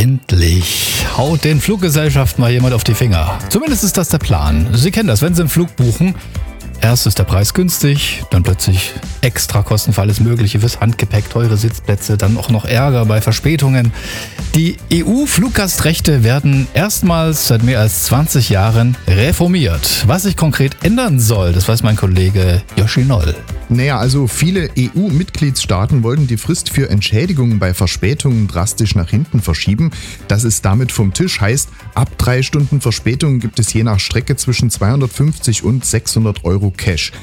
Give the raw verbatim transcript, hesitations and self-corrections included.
Endlich haut den Fluggesellschaften mal jemand auf die Finger. Zumindest ist das der Plan. Sie kennen das, wenn Sie einen Flug buchen. Erst ist der Preis günstig, dann plötzlich Extrakosten für alles Mögliche, fürs Handgepäck, teure Sitzplätze, dann auch noch Ärger bei Verspätungen. Die E U-Fluggastrechte werden erstmals seit mehr als zwanzig Jahren reformiert. Was sich konkret ändern soll, das weiß mein Kollege Joshi Noll. Naja, also viele E U-Mitgliedstaaten wollten die Frist für Entschädigungen bei Verspätungen drastisch nach hinten verschieben. Das ist damit vom Tisch, heißt, ab drei Stunden Verspätung gibt es je nach Strecke zwischen zweihundertfünfzig und sechshundert Euro Cash.